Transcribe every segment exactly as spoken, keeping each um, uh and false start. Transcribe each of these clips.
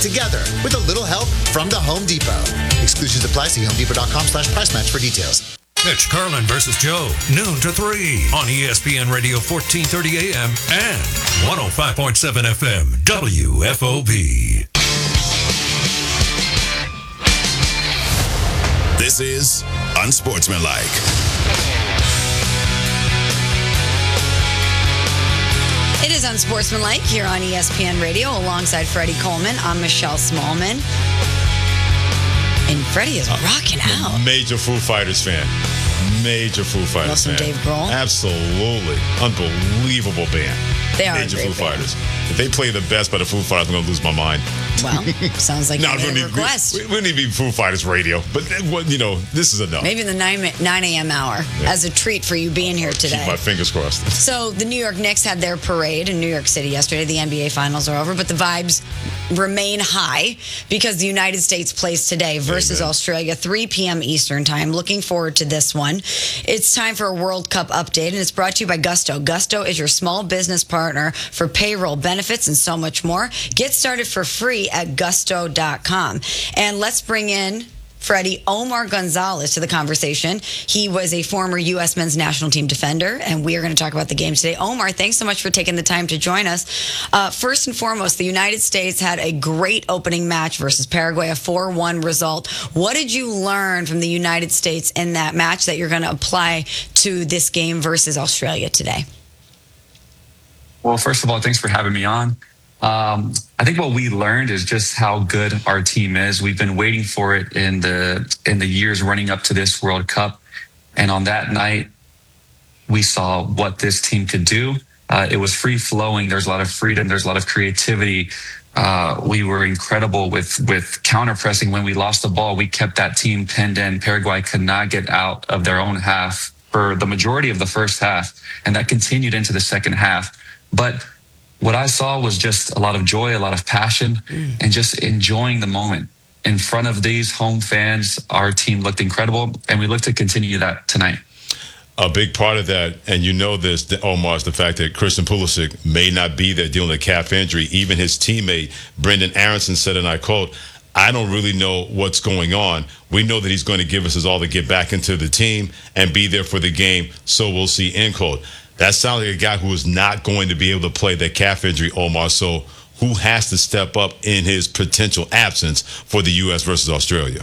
together with a little help from the Home Depot. Exclusions apply. See homedepot.com slash price match for details. Catch Carlin versus Joe, noon to three on E S P N Radio fourteen thirty A M and one oh five point seven F M W F O B. This is Unsportsmanlike. It is Unsportsmanlike here on E S P N Radio alongside Freddie Coleman. I'm Michelle Smallman. And Freddie is rocking out. Major Foo Fighters fan. Major Foo Fighters Love some fan. Dave Grohl. Absolutely. Unbelievable band. They are Major a great Foo band. Fighters. If they play the best by the Foo Fighters, I'm going to lose my mind. Well, sounds like No, you we made need, a request. we, we need to be Foo Fighters radio. But, what you know, this is enough. Maybe in the nine a.m. hour Yeah. as a treat for you being here today. Keep my fingers crossed. So the New York Knicks had their parade in New York City yesterday. The N B A Finals are over, but the vibes remain high because the United States plays today versus Amen. Australia, three p.m. Eastern time. Looking forward to this one. It's time for a World Cup update, and it's brought to you by Gusto. Gusto is your small business partner for payroll, benefits, and so much more. Get started for free at gusto dot com. And let's bring in Freddie, Omar Gonzalez to the conversation. He was a former U S men's national team defender, and we are going to talk about the game today. Omar, thanks so much for taking the time to join us. Uh, first and foremost, the United States had a great opening match versus Paraguay, a four one result. What did you learn from the United States in that match that you're going to apply to this game versus Australia today? Well, first of all, thanks for having me on. Um, I think what we learned is just how good our team is. We've been waiting for it in the in the years running up to this World Cup, and on that night, we saw what this team could do. Uh, it was free flowing. There's a lot of freedom. There's a lot of creativity. Uh, we were incredible with with counter pressing. When we lost the ball, we kept that team pinned in. Paraguay could not get out of their own half for the majority of the first half, and that continued into the second half. But what I saw was just a lot of joy, a lot of passion, mm. and just enjoying the moment. In front of these home fans, our team looked incredible, and we look to continue that tonight. A big part of that, and you know this, Omar, is the fact that Christian Pulisic may not be there dealing with a calf injury. Even his teammate, Brendan Aronson, said, and I quote, "I don't really know what's going on. We know that he's going to give us his all to get back into the team and be there for the game, so we'll see," end quote. That sounds like a guy who is not going to be able to play that calf injury, Omar. So who has to step up in his potential absence for the U S versus Australia?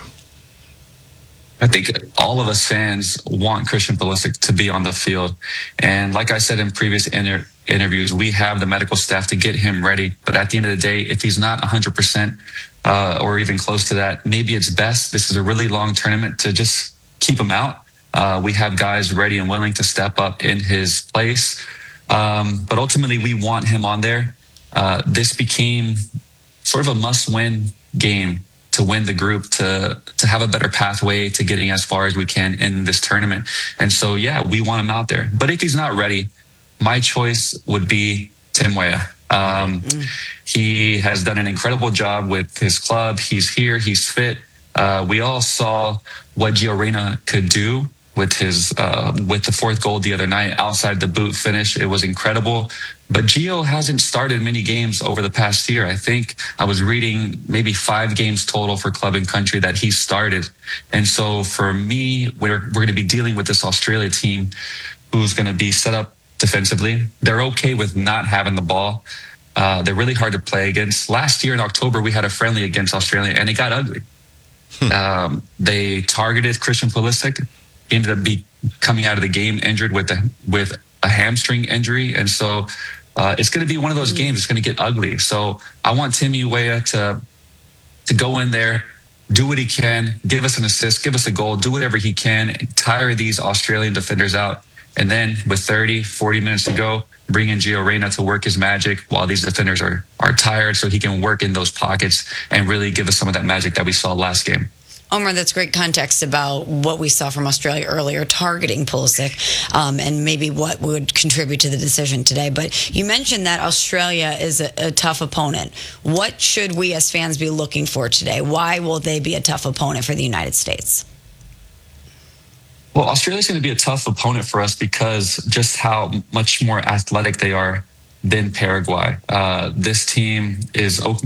I think all of us fans want Christian Pulisic to be on the field. And like I said in previous inter- interviews, we have the medical staff to get him ready. But at the end of the day, if he's not one hundred percent uh, or even close to that, maybe it's best. This is a really long tournament to just keep him out. Uh, we have guys ready and willing to step up in his place. Um, but ultimately, we want him on there. Uh, this became sort of a must-win game to win the group, to to have a better pathway to getting as far as we can in this tournament. And so, yeah, we want him out there. But if he's not ready, my choice would be Tim Weah. Um, mm. He has done an incredible job with his club. He's here. He's fit. Uh, we all saw what Gio Reyna could do with his uh, with the fourth goal the other night outside the boot finish. It was incredible. But Gio hasn't started many games over the past year. I think I was reading maybe five games total for club and country that he started. And so for me, we're we're going to be dealing with this Australia team who's going to be set up defensively. They're okay with not having the ball. Uh, they're really hard to play against. Last year in October, we had a friendly against Australia, and it got ugly. um, they targeted Christian Pulisic. He ended up be coming out of the game injured with a, with a hamstring injury. And so uh, it's going to be one of those games. It's going to get ugly. So I want Tim Weah to, to go in there, do what he can, give us an assist, give us a goal, do whatever he can, tire these Australian defenders out. And then with thirty, forty minutes to go, bring in Gio Reyna to work his magic while these defenders are, are tired, so he can work in those pockets and really give us some of that magic that we saw last game. Omar, that's great context about what we saw from Australia earlier, targeting Pulisic, um, and maybe what would contribute to the decision today. But you mentioned that Australia is a, a tough opponent. What should we as fans be looking for today? Why will they be a tough opponent for the United States? Well, Australia's going to be a tough opponent for us because just how much more athletic they are than Paraguay. Uh, this team is